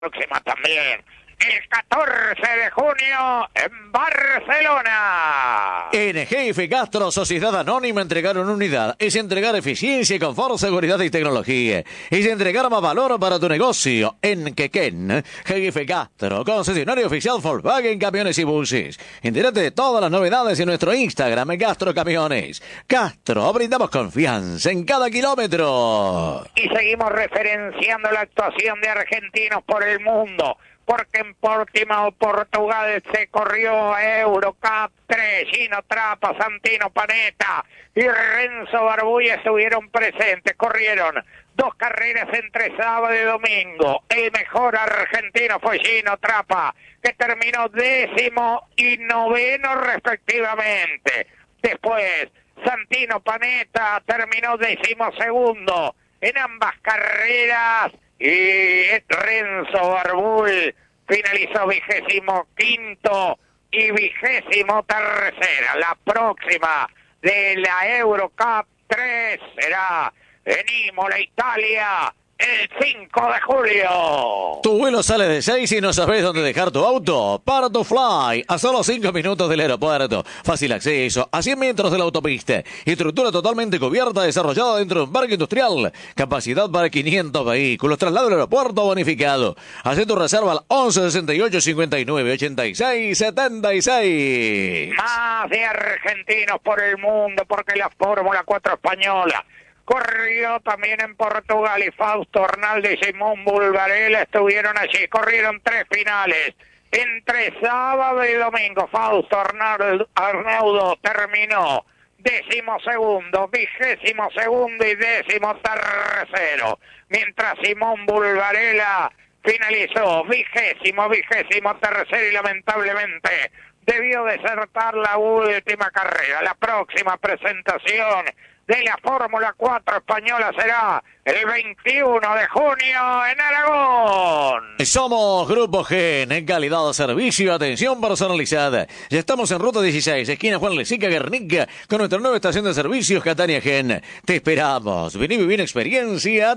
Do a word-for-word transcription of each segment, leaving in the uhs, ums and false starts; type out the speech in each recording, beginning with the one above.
próxima también. El catorce de junio en Barcelona. En Jefe Gastro Sociedad Anónima entregar una unidad es entregar eficiencia, confort, seguridad y tecnología. Es entregar más valor para tu negocio. En Quequén, Jefe Gastro, concesionario oficial Volkswagen Camiones y Buses. Entérate de todas las novedades en nuestro Instagram, Gastro Camiones. Gastro, brindamos confianza en cada kilómetro. Y seguimos referenciando la actuación de argentinos por el mundo, porque en Portimao, Portugal, se corrió Eurocup tres. Gino Trapa, Santino Panetta y Renzo Barbuy estuvieron presentes. Corrieron dos carreras entre sábado y domingo. El mejor argentino fue Gino Trapa, que terminó décimo y noveno respectivamente. Después, Santino Panetta terminó decimosegundo en ambas carreras. Y Renzo Barbuy finalizó vigésimo quinto y vigésimo tercera. La próxima de la Eurocup tres será en Imola, Italia, el cinco de julio. Tu vuelo sale de seis y no sabes dónde dejar tu auto. Part2Fly, a solo cinco minutos del aeropuerto. Fácil acceso, a cien metros de la autopista. Estructura totalmente cubierta, desarrollada dentro de un parque industrial. Capacidad para quinientos vehículos. Traslado al aeropuerto bonificado. Haz tu reserva al once sesenta y ocho cincuenta y nueve ochenta y seis setenta y seis. Más de argentinos por el mundo, porque la Fórmula cuatro española corrió también en Portugal y Fausto Arnaldo y Simón Bulgarella estuvieron allí. Corrieron tres finales entre sábado y domingo. Fausto Arnaldo, Arnaudo terminó décimo segundo, vigésimo segundo y décimo tercero, mientras Simón Bulgarella finalizó vigésimo, vigésimo tercero y lamentablemente debió desertar la última carrera. La próxima presentación de la Fórmula cuatro española será el veintiuno de junio en Aragón. Somos Grupo Gen, en calidad de servicio y atención personalizada. Ya estamos en Ruta dieciséis, esquina Juan Lezica, Guernica, con nuestra nueva estación de servicios Catania Gen. Te esperamos. Vení y viví una experiencia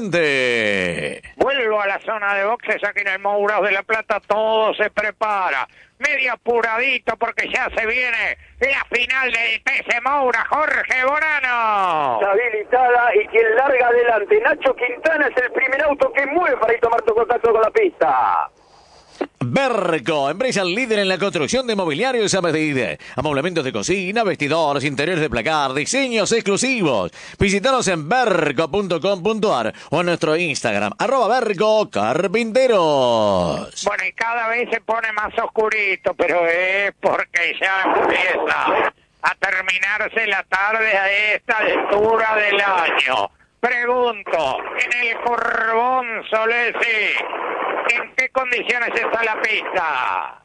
diferente. Vuelvo a la zona de boxes aquí en el Mouras de la Plata. Todo se prepara. Medio apuradito porque ya se viene la final del T C Moura. Jorge Bonano. Está habilitada y quien larga adelante. Nacho Quintana es el primer auto que mueve para ir tomar tu contacto con la pista. Berco, empresa líder en la construcción de mobiliarios a medida. Amoblamientos de cocina, vestidores, interiores de placar, diseños exclusivos. Visítanos en berco punto com punto ar o en nuestro Instagram, arroba Berco Carpinteros. Bueno, y cada vez se pone más oscurito, pero es porque ya empieza a terminarse la tarde a esta altura del año. Pregunto, en el Corbón Solesi, ¿en qué condiciones está la pista?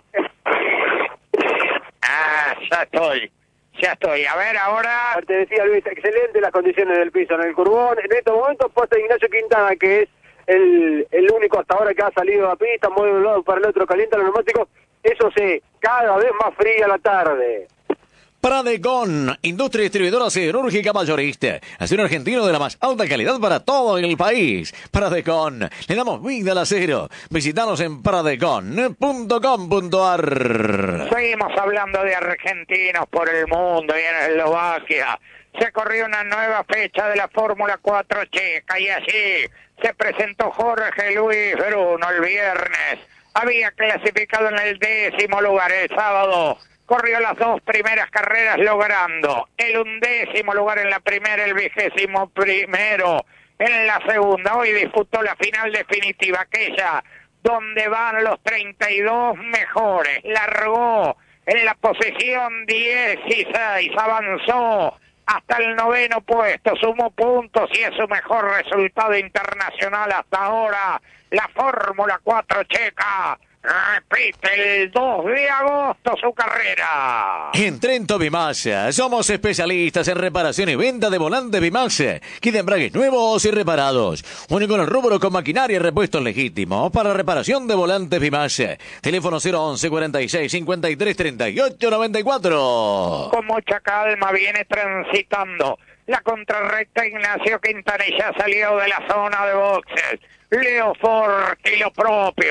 Ah, ya estoy, ya estoy. A ver, ahora... Te decía Luis, excelente las condiciones del piso en el Curbón. En estos momentos pasa Ignacio Quintana, que es el, el único hasta ahora que ha salido a pista, mueve de un lado para el otro, calienta los neumáticos. Eso sí, cada vez más fría la tarde. Pradecon, industria distribuidora siderúrgica mayorista. Acero argentino de la más alta calidad para todo el país. Pradecon, le damos vida al acero. Visítanos en pradecon punto com punto ar. Seguimos hablando de argentinos por el mundo y en Eslovaquia. Se corrió una nueva fecha de la Fórmula cuatro checa y allí se presentó Jorge Luis Bruno el viernes. Había clasificado en el décimo lugar el sábado. Corrió las dos primeras carreras logrando el undécimo lugar en la primera, el vigésimo primero en la segunda. Hoy disputó la final definitiva, aquella donde van los treinta y dos mejores. Largó en la posición dieciséis, avanzó hasta el noveno puesto, sumó puntos y es su mejor resultado internacional hasta ahora. La Fórmula cuatro checa repite el dos de agosto su carrera. En Trento Bimasa somos especialistas en reparación y venta de volantes Bimasa, kit de embragues nuevos y reparados. Único en el rubro con maquinaria y repuestos legítimos para reparación de volantes Bimasa. Teléfono cero once cuarenta y seis cincuenta y tres treinta y ocho noventa y cuatro. Con mucha calma viene transitando La contrarrecta Ignacio Quintanilla salió de la zona de boxes. Leo Forti lo propio.